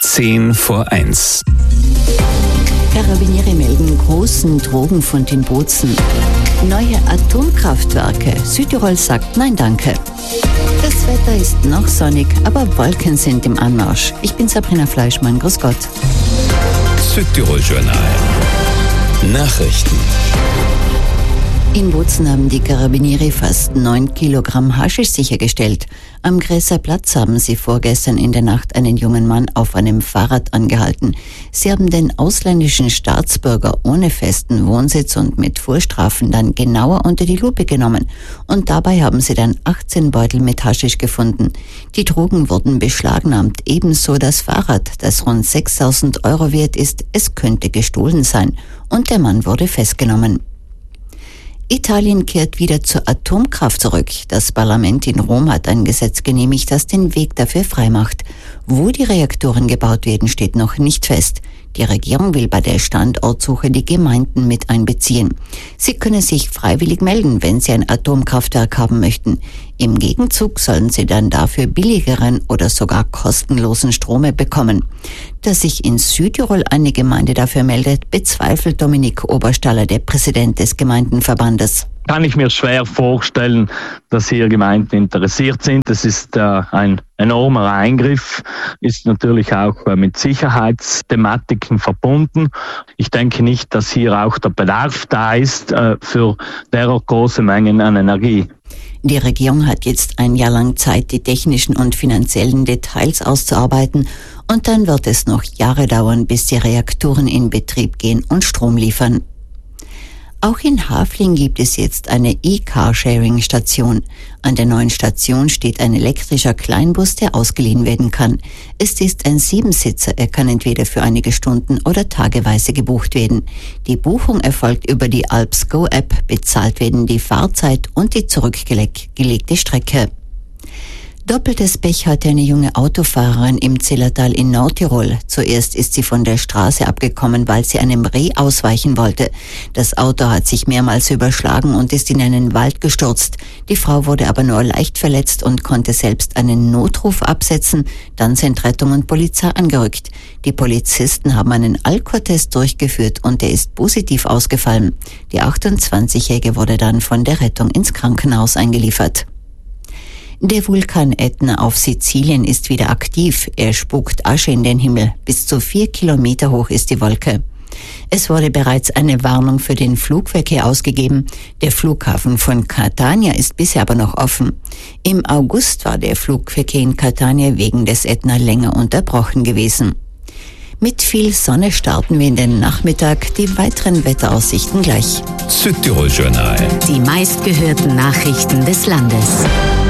10:10. Karabiniere melden großen Drogenfund in Bozen. Neue Atomkraftwerke. Südtirol sagt Nein, danke. Das Wetter ist noch sonnig, aber Wolken sind im Anmarsch. Ich bin Sabrina Fleischmann. Grüß Gott. Südtirol-Journal. Nachrichten. In Bozen haben die Karabiniere fast 9 Kilogramm Haschisch sichergestellt. Am Gräser Platz haben sie vorgestern in der Nacht einen jungen Mann auf einem Fahrrad angehalten. Sie haben den ausländischen Staatsbürger ohne festen Wohnsitz und mit Vorstrafen dann genauer unter die Lupe genommen. Und dabei haben sie dann 18 Beutel mit Haschisch gefunden. Die Drogen wurden beschlagnahmt, ebenso das Fahrrad, das rund 6.000 € wert ist. Es könnte gestohlen sein. Und der Mann wurde festgenommen. Italien kehrt wieder zur Atomkraft zurück. Das Parlament in Rom hat ein Gesetz genehmigt, das den Weg dafür freimacht. Wo die Reaktoren gebaut werden, steht noch nicht fest. Die Regierung will bei der Standortsuche die Gemeinden mit einbeziehen. Sie können sich freiwillig melden, wenn sie ein Atomkraftwerk haben möchten. Im Gegenzug sollen sie dann dafür billigeren oder sogar kostenlosen Strom bekommen. Dass sich in Südtirol eine Gemeinde dafür meldet, bezweifelt Dominik Oberstaller, der Präsident des Gemeindenverbandes. Kann ich mir schwer vorstellen, dass hier Gemeinden interessiert sind. Das ist ein enormer Eingriff, ist natürlich auch mit Sicherheitsthematiken verbunden. Ich denke nicht, dass hier auch der Bedarf da ist für derart große Mengen an Energie. Die Regierung hat jetzt ein Jahr lang Zeit, die technischen und finanziellen Details auszuarbeiten, und dann wird es noch Jahre dauern, bis die Reaktoren in Betrieb gehen und Strom liefern. Auch in Hafling gibt es jetzt eine E-Carsharing-Station. An der neuen Station steht ein elektrischer Kleinbus, der ausgeliehen werden kann. Es ist ein 7-Sitzer, er kann entweder für einige Stunden oder tageweise gebucht werden. Die Buchung erfolgt über die AlpsGo-App, bezahlt werden die Fahrzeit und die zurückgelegte Strecke. Doppeltes Pech hatte eine junge Autofahrerin im Zillertal in Nordtirol. Zuerst ist sie von der Straße abgekommen, weil sie einem Reh ausweichen wollte. Das Auto hat sich mehrmals überschlagen und ist in einen Wald gestürzt. Die Frau wurde aber nur leicht verletzt und konnte selbst einen Notruf absetzen. Dann sind Rettung und Polizei angerückt. Die Polizisten haben einen Alkotest durchgeführt und der ist positiv ausgefallen. Die 28-Jährige wurde dann von der Rettung ins Krankenhaus eingeliefert. Der Vulkan Ätna auf Sizilien ist wieder aktiv. Er spuckt Asche in den Himmel. Bis zu 4 Kilometer hoch ist die Wolke. Es wurde bereits eine Warnung für den Flugverkehr ausgegeben. Der Flughafen von Catania ist bisher aber noch offen. Im August war der Flugverkehr in Catania wegen des Ätna länger unterbrochen gewesen. Mit viel Sonne starten wir in den Nachmittag. Die weiteren Wetteraussichten gleich. Südtirol-Journal. Die meistgehörten Nachrichten des Landes.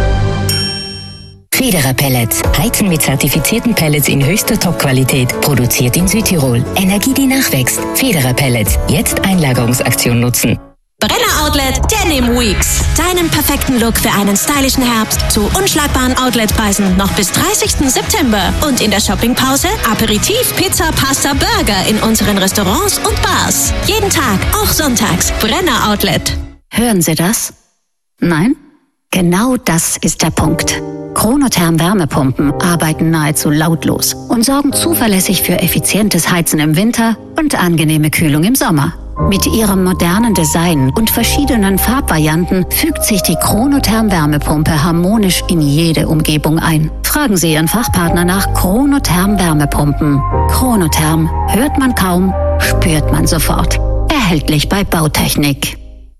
Federer Pellets. Heizen mit zertifizierten Pellets in höchster Top-Qualität. Produziert in Südtirol. Energie, die nachwächst. Federer Pellets. Jetzt Einlagerungsaktion nutzen. Brenner Outlet Denim Weeks. Deinen perfekten Look für einen stylischen Herbst zu unschlagbaren Outletpreisen noch bis 30. September. Und in der Shoppingpause Aperitif, Pizza, Pasta, Burger in unseren Restaurants und Bars. Jeden Tag, auch sonntags. Brenner Outlet. Hören Sie das? Nein? Genau das ist der Punkt. Chronotherm Wärmepumpen arbeiten nahezu lautlos und sorgen zuverlässig für effizientes Heizen im Winter und angenehme Kühlung im Sommer. Mit ihrem modernen Design und verschiedenen Farbvarianten fügt sich die Chronotherm Wärmepumpe harmonisch in jede Umgebung ein. Fragen Sie Ihren Fachpartner nach Chronotherm Wärmepumpen. Chronotherm hört man kaum, spürt man sofort. Erhältlich bei Bautechnik.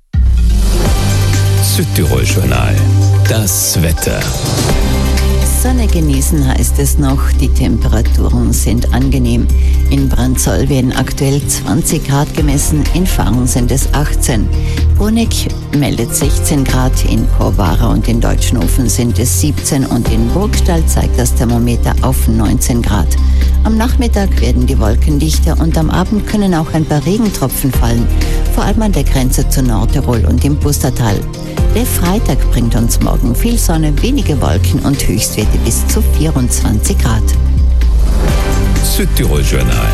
Südtirol-Journal. Das Wetter. Sonne genießen heißt es noch. Die Temperaturen sind angenehm. In Brandzoll werden aktuell 20 Grad gemessen, in Fahrung sind es 18. Bruneck meldet 16 Grad, in Chorwara und in Deutschenhofen sind es 17 und in Burgstall zeigt das Thermometer auf 19 Grad. Am Nachmittag werden die Wolken dichter und am Abend können auch ein paar Regentropfen fallen, vor allem an der Grenze zu Nordtirol und im Pustertal. Der Freitag bringt uns morgen viel Sonne, wenige Wolken und Höchstwerte bis zu 24 Grad. Südtirol-Journal.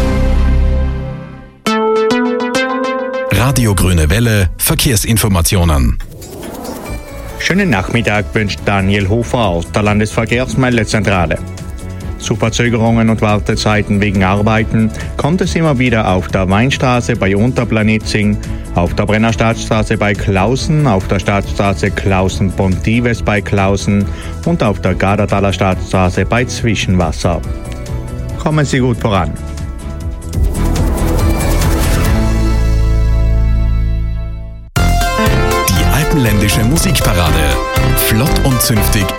Radio Grüne Welle, Verkehrsinformationen. Schönen Nachmittag wünscht Daniel Hofer aus der Landesverkehrsmeldezentrale. Zu Verzögerungen und Wartezeiten wegen Arbeiten kommt es immer wieder auf der Weinstraße bei Unterplanitzing, auf der Brennerstadtstraße bei Klausen, auf der Stadtstraße Klausen-Pontives bei Klausen und auf der Gardertaler Stadtstraße bei Zwischenwasser. Kommen Sie gut voran. Die alpenländische Musikparade. Flott und zünftig